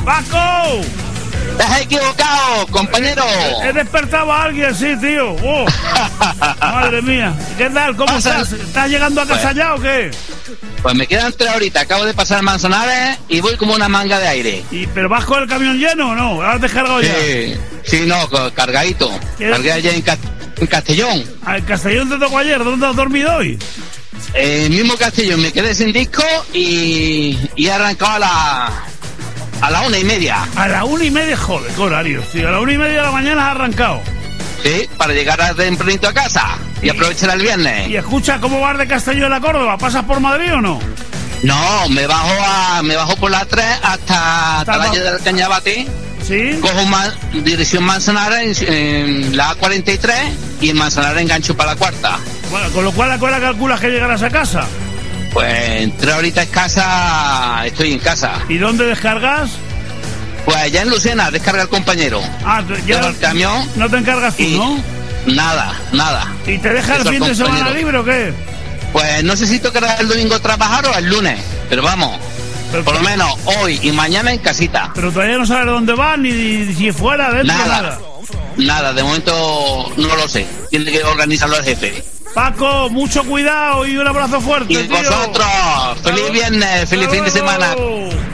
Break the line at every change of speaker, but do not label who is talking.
¡Paco!
¡Te has equivocado, compañero!
He despertado a alguien, sí, tío. Oh. Madre mía. ¿Qué tal? ¿Cómo estás? ¿Estás llegando a casa ya o qué?
Pues me quedan 3 horitas. Acabo de pasar Manzanares y voy como una manga de aire.
¿Pero vas con el camión lleno o no? ¿Lo has descargado ya?
Sí, no, cargadito. Cargué ayer en Castellón.
¿En Castellón te tocó ayer? ¿Dónde has dormido hoy?
El mismo Castellón. Me quedé sin disco y he arrancado a la 1:30.
A la 1:30, joder, qué horario, tío. A la 1:30 de la mañana has arrancado.
Sí, para llegar tempranito a casa y aprovechar el viernes.
Y escucha, ¿cómo vas de Castellón a Córdoba? ¿Pasas por Madrid o no?
No, me bajo por la 3 hasta Valle del Cañabate.
Sí.
Cojo dirección Manzanares en la A43 y en Manzanares engancho para la 4.
Bueno, con lo cual, ¿a qué hora calculas que llegarás a casa?
Pues en 3 horitas estoy en casa.
¿Y dónde descargas?
Pues ya en Lucena, descarga el compañero.
Ya
el camión.
No te encargas tú, ¿no?
Nada.
¿Y te deja el fin de semana libre o qué?
Pues no sé si tocará el domingo trabajar o el lunes, pero vamos. Por lo menos hoy y mañana en casita.
Pero todavía no sabes dónde vas, ni si fuera, dentro,
nada, de momento no lo sé. Tiene que organizarlo el jefe.
Paco, mucho cuidado y un abrazo fuerte.
Y vosotros, feliz viernes, feliz fin de semana.